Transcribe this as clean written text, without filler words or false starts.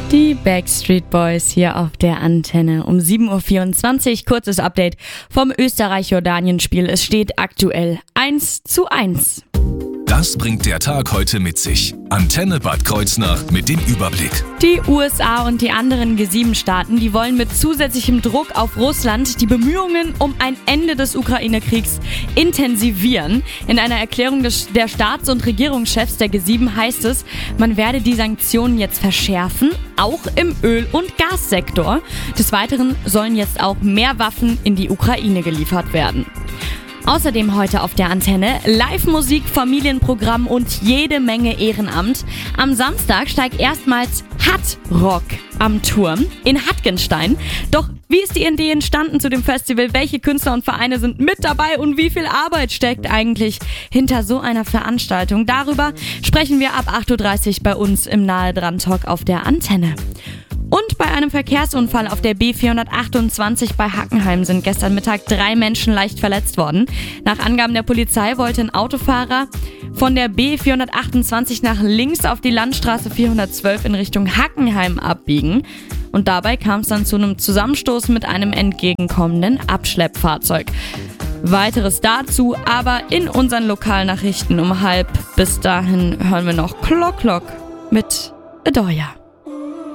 Die Backstreet Boys hier auf der Antenne um 7.24 Uhr. Kurzes Update vom Österreich-Jordanien-Spiel. Es steht aktuell 1:1. Das bringt der Tag heute mit sich. Antenne Bad Kreuznach mit dem Überblick. Die USA und die anderen G7-Staaten, die wollen mit zusätzlichem Druck auf Russland die Bemühungen um ein Ende des Ukraine-Kriegs intensivieren. In einer Erklärung der Staats- und Regierungschefs der G7 heißt es, man werde die Sanktionen jetzt verschärfen, auch im Öl- und Gassektor. Des Weiteren sollen jetzt auch mehr Waffen in die Ukraine geliefert werden. Außerdem heute auf der Antenne Live-Musik, Familienprogramm und jede Menge Ehrenamt. Am Samstag steigt erstmals Hut Rock am Turm in Hattgenstein. Doch wie ist die Idee entstanden zu dem Festival? Welche Künstler und Vereine sind mit dabei und wie viel Arbeit steckt eigentlich hinter so einer Veranstaltung? Darüber sprechen wir ab 8.30 Uhr bei uns im Nahe dran Talk auf der Antenne. Und bei einem Verkehrsunfall auf der B428 bei Hackenheim sind gestern Mittag 3 Menschen leicht verletzt worden. Nach Angaben der Polizei wollte ein Autofahrer von der B428 nach links auf die Landstraße 412 in Richtung Hackenheim abbiegen. Und dabei kam es dann zu einem Zusammenstoß mit einem entgegenkommenden Abschleppfahrzeug. Weiteres dazu aber in unseren Lokalnachrichten um 12:30. Bis dahin hören wir noch Klock mit Adoya.